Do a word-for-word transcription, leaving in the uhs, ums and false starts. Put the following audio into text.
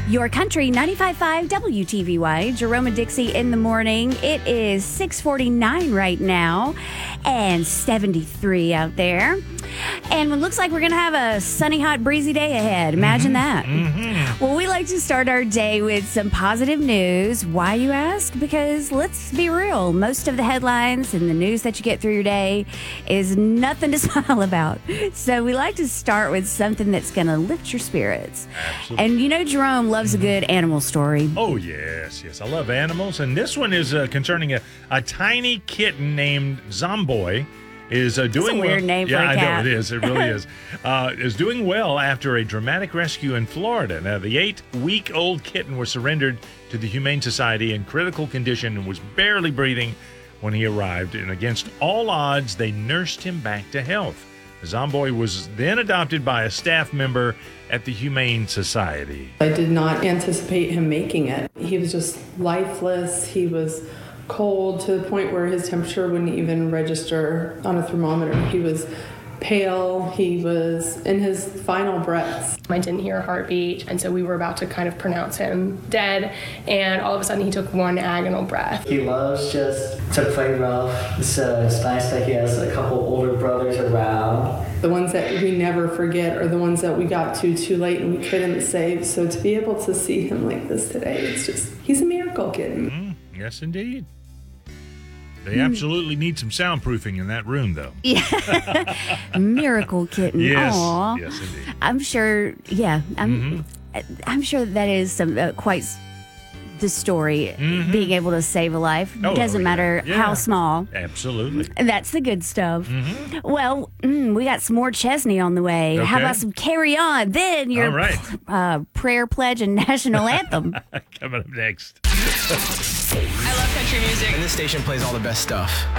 Your country, ninety-five point five W T V Y, Jerome and Dixie in the morning. It is six forty-nine right now and seventy-three out there. And it looks like we're going to have a sunny, hot, breezy day ahead. Imagine that. Mm-hmm. Well, we like to start our day with some positive news. Why, you ask? Because let's be real. Most of the headlines and the news that you get through your day is nothing to smile about. So we like to start with something that's going to lift your spirits. Absolutely. And you know Jerome loves a good animal story. Oh, yes, yes. I love animals. And this one is uh, concerning a, a tiny kitten named Zomboy. Is uh, doing That's a weird well. name yeah, for a I cat. know it is. It really is. Uh, is doing well after a dramatic rescue in Florida. Now, the eight-week-old kitten was surrendered to the Humane Society in critical condition and was barely breathing when he arrived. And against all odds, they nursed him back to health. Zomboy was then adopted by a staff member at the Humane Society. I did not anticipate him making it. He was just lifeless. He was cold to the point where his temperature wouldn't even register on a thermometer. He was pale. He was in his final breaths. I didn't hear a heartbeat, and so we were about to kind of pronounce him dead, and all of a sudden he took one agonal breath. He loves just to play rough, so it's nice that he has a couple older brothers around. The ones that we never forget are the ones that we got to too late and we couldn't save. So to be able to see him like this today, it's just, he's a miracle kitten. Mm, yes, indeed. They absolutely need some soundproofing in that room, though. Yeah. Miracle kitten. Yes. Aw. Yes, indeed. I'm sure, yeah. I'm, Mm-hmm. I'm sure that is some uh, quite s- the story, Mhm. being able to save a life. Oh, Doesn't yeah. matter Yeah. how small. Absolutely. And that's the good stuff. Mm-hmm. Well, mm, we got some more Chesney on the way. How Okay. about some Carry On? Then your All right. uh, prayer pledge and national anthem. Coming up next. I love country music. And this station plays all the best stuff.